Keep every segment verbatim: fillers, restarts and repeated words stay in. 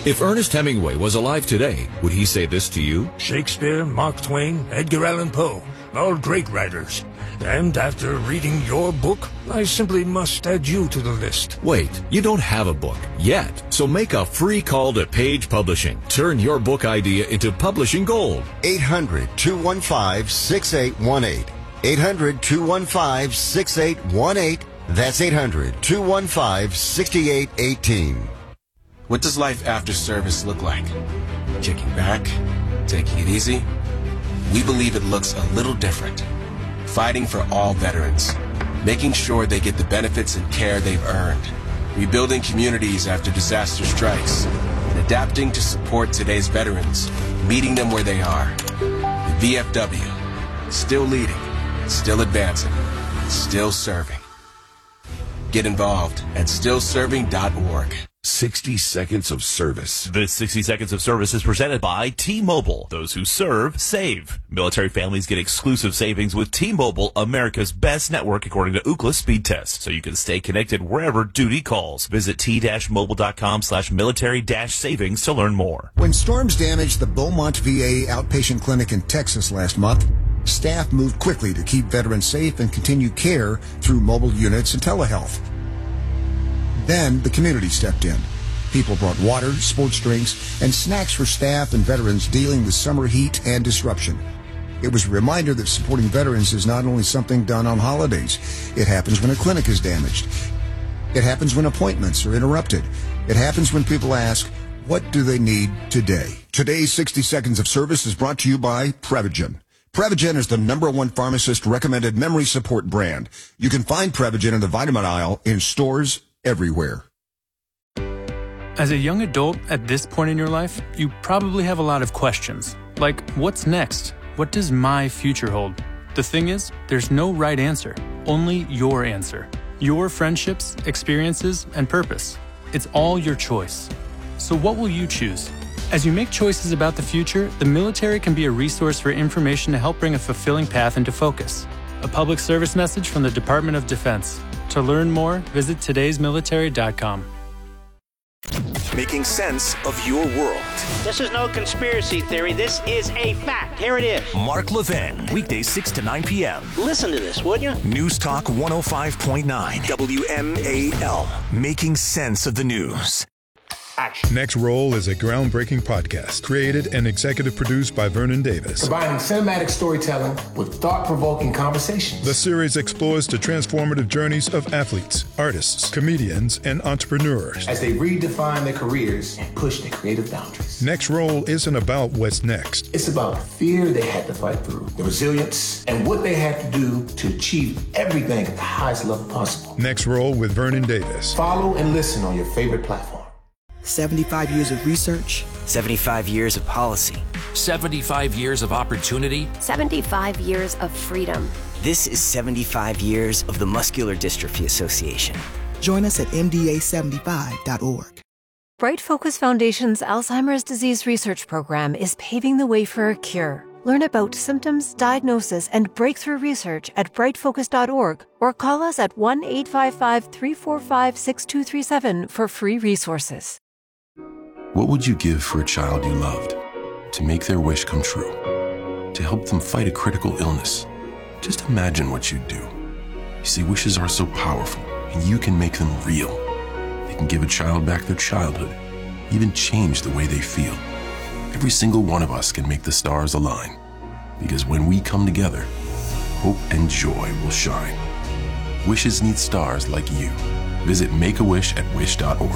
If Ernest Hemingway was alive today, would he say this to you? Shakespeare, Mark Twain, Edgar Allan Poe, all great writers. And after reading your book, I simply must add you to the list. Wait, you don't have a book yet, so make a free call to Page Publishing. Turn your book idea into publishing gold. eight hundred, two one five, six eight one eight. eight hundred, two one five, six eight one eight. That's eight hundred, two one five, six eight one eight. What does life after service look like? Kicking back? Taking it easy? We believe it looks a little different. Fighting for all veterans. Making sure they get the benefits and care they've earned. Rebuilding communities after disaster strikes. And adapting to support today's veterans. Meeting them where they are. The V F W. Still leading. Still advancing. Still serving. Get involved at still serving dot org. sixty seconds of service. This sixty seconds of service is presented by T-Mobile. Those who serve, save. Military families get exclusive savings with T-Mobile, America's best network according to Ookla speed test. So you can stay connected wherever duty calls. Visit t-mobile.com slash military dash savings to learn more. When storms damaged the Beaumont V A outpatient clinic in Texas last month, staff moved quickly to keep veterans safe and continue care through mobile units and telehealth. Then the community stepped in. People brought water, sports drinks, and snacks for staff and veterans dealing with summer heat and disruption. It was a reminder that supporting veterans is not only something done on holidays. It happens when a clinic is damaged. It happens when appointments are interrupted. It happens when people ask, what do they need today? Today's sixty seconds of service is brought to you by Prevagen. Prevagen is the number one pharmacist-recommended memory support brand. You can find Prevagen in the vitamin aisle in stores everywhere. As a young adult at this point in your life, you probably have a lot of questions. Like, what's next? What does my future hold? The thing is, there's no right answer, only your answer. Your friendships, experiences, and purpose. It's all your choice. So what will you choose? As you make choices about the future, the military can be a resource for information to help bring a fulfilling path into focus. A public service message from the Department of Defense. To learn more, visit todays military dot com. Making sense of your world. This is no conspiracy theory. This is a fact. Here it is. Mark Levin, weekdays six to nine p.m. Listen to this, would you? News Talk one oh five point nine W M A L. Making sense of the news. Action. Next Roll is a groundbreaking podcast created and executive produced by Vernon Davis. Combining cinematic storytelling with thought-provoking conversations. The series explores the transformative journeys of athletes, artists, comedians, and entrepreneurs as they redefine their careers and push their creative boundaries. Next Roll isn't about what's next. It's about the fear they had to fight through, the resilience, and what they had to do to achieve everything at the highest level possible. Next Roll with Vernon Davis. Follow and listen on your favorite platform. seventy-five years of research. seventy-five years of policy. seventy-five years of opportunity. seventy-five years of freedom. This is seventy-five years of the Muscular Dystrophy Association. Join us at M D A seventy-five dot org. Bright Focus Foundation's Alzheimer's Disease Research Program is paving the way for a cure. Learn about symptoms, diagnosis, and breakthrough research at bright focus dot org or call us at one eight five five, three four five, six two three seven for free resources. What would you give for a child you loved? To make their wish come true? To help them fight a critical illness? Just imagine what you'd do. You see, wishes are so powerful, and you can make them real. They can give a child back their childhood, even change the way they feel. Every single one of us can make the stars align. Because when we come together, hope and joy will shine. Wishes need stars like you. Visit Make a Wish at wish dot org.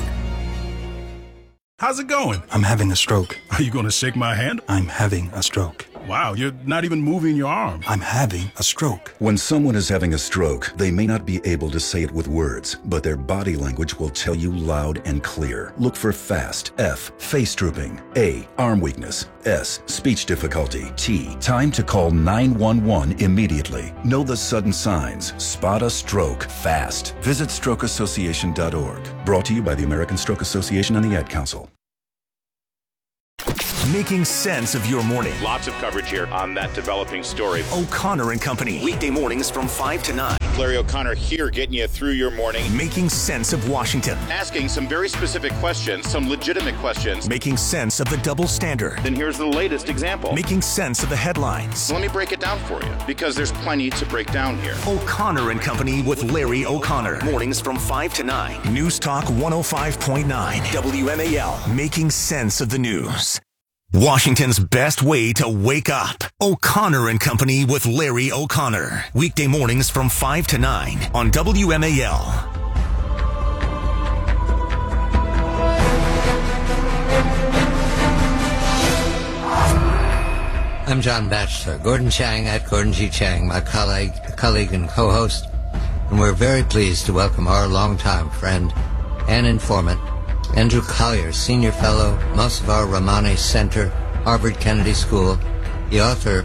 How's it going? I'm having a stroke. Are you going to shake my hand? I'm having a stroke. Wow, you're not even moving your arm. I'm having a stroke. When someone is having a stroke, they may not be able to say it with words, but their body language will tell you loud and clear. Look for FAST. F. Face drooping. A. Arm weakness. S. Speech difficulty. T. Time to call nine one one immediately. Know the sudden signs. Spot a stroke fast. Visit stroke association dot org. Brought to you by the American Stroke Association and the Ad Council. making sense of your morning. Lots of coverage here on that developing story. O'Connor and Company. Weekday mornings from five to nine. Larry O'Connor here getting you through your morning. Making sense of Washington. Asking some very specific questions, some legitimate questions. Making sense of the double standard. Then here's the latest example. Making sense of the headlines. Let me break it down for you, because there's plenty to break down here. O'Connor and Company with Larry O'Connor. Mornings from five to nine. News Talk one oh five point nine. W M A L. Making sense of the news. Washington's best way to wake up. O'Connor and Company with Larry O'Connor. Weekday mornings from five to nine on W M A L. I'm John Batchelor. Gordon Chang at Gordon G. Chang, my colleague, colleague and co-host, and we're very pleased to welcome our longtime friend and informant, Andrew Collier, Senior Fellow, Mossavar Rahmani Center, Harvard Kennedy School, the author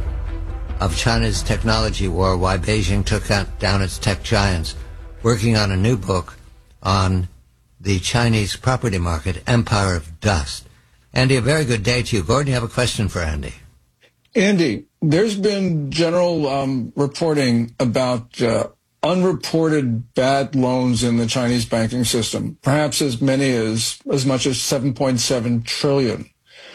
of China's Technology War, Why Beijing Took Down Its Tech Giants, working on a new book on the Chinese property market, Empire of Dust. Andy, a very good day to you. Gordon, you have a question for Andy. Andy, there's been general um, reporting about uh, unreported bad loans in the Chinese banking system, perhaps as many as as much as seven point seven trillion.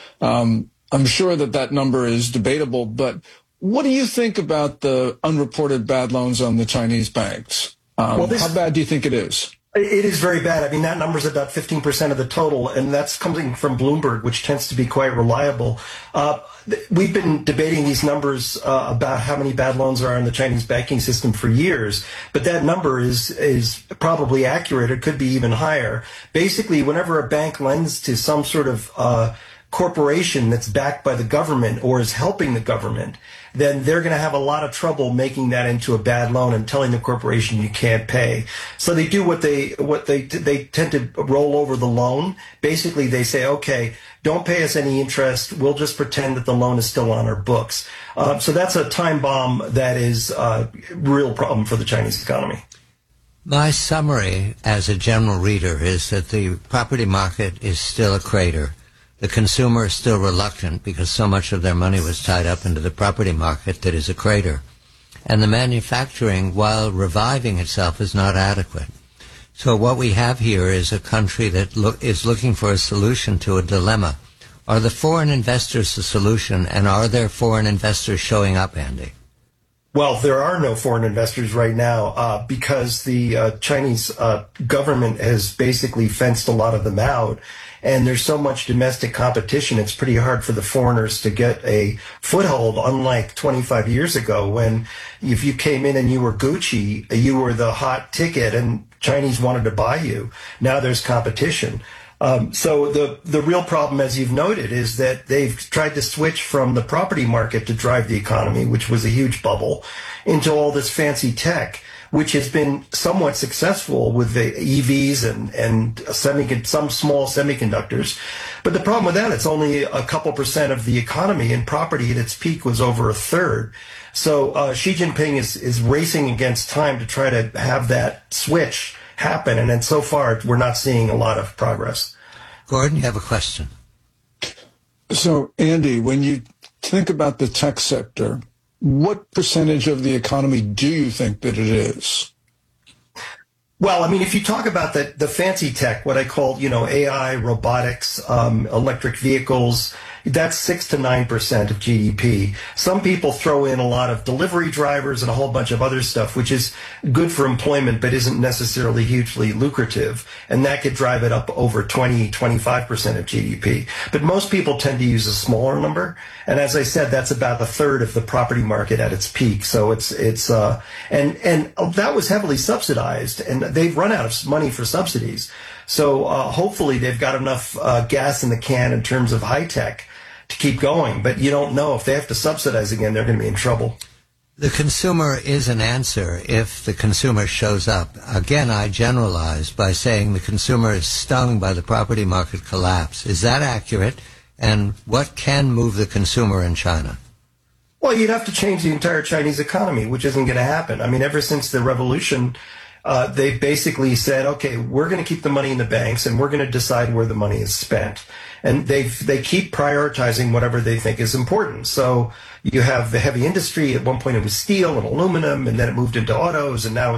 Um, I'm sure that that number is debatable, but what do you think about the unreported bad loans on the Chinese banks? Um, well, this, how bad do you think it is? It is very bad. I mean, that number is about fifteen percent of the total, and that's coming from Bloomberg, which tends to be quite reliable. Uh, we've been debating these numbers uh, about how many bad loans are in the Chinese banking system for years, but that number is is probably accurate. It could be even higher. Basically, whenever a bank lends to some sort of uh, corporation that's backed by the government or is helping the government, then they're going to have a lot of trouble making that into a bad loan and telling the corporation you can't pay. So they do what they what they they tend to roll over the loan. Basically, they say, okay, don't pay us any interest. We'll just pretend that the loan is still on our books. Uh, so that's a time bomb that is a real problem for the Chinese economy. My summary as a general reader is that the property market is still a crater. The consumer is still reluctant because so much of their money was tied up into the property market that is a crater. And the manufacturing, while reviving itself, is not adequate. So what we have here is a country that look, is looking for a solution to a dilemma. Are the foreign investors the solution, and are there foreign investors showing up, Andy? Well, there are no foreign investors right now uh, because the uh, Chinese uh, government has basically fenced a lot of them out. And there's so much domestic competition, it's pretty hard for the foreigners to get a foothold, unlike twenty-five years ago when if you came in and you were Gucci, you were the hot ticket and Chinese wanted to buy you. Now there's competition. Um, so the, the real problem, as you've noted, is that they've tried to switch from the property market to drive the economy, which was a huge bubble, into all this fancy tech, which has been somewhat successful with the E Vs and, and semi, some small semiconductors. But the problem with that, it's only a couple percent of the economy, and property at its peak was over a third. So uh, Xi Jinping is, is racing against time to try to have that switch happen. And then so far, we're not seeing a lot of progress. Gordon, you have a question. So, Andy, when you think about the tech sector, what percentage of the economy do you think that it is? Well, I mean, if you talk about the, the fancy tech, what I call, you know, A I, robotics, um, electric vehicles, that's six to nine percent of G D P. Some people throw in a lot of delivery drivers and a whole bunch of other stuff, which is good for employment, but isn't necessarily hugely lucrative. And that could drive it up over twenty, twenty-five percent of G D P. But most people tend to use a smaller number. And as I said, that's about a third of the property market at its peak. So it's, it's, uh, and, and that was heavily subsidized, and they've run out of money for subsidies. So, uh, hopefully they've got enough, uh, gas in the can in terms of high tech to keep going, but you don't know if they have to subsidize again, they're going to be in trouble. The consumer is an answer if the consumer shows up. Again, I generalized by saying the consumer is stung by the property market collapse. Is that accurate? And what can move the consumer in China? Well, you'd have to change the entire Chinese economy, which isn't going to happen. I mean, ever since the revolution, uh, they basically said, okay, we're going to keep the money in the banks and we're going to decide where the money is spent. And they they keep prioritizing whatever they think is important. So you have the heavy industry. At one point it was steel and aluminum, and then it moved into autos, and now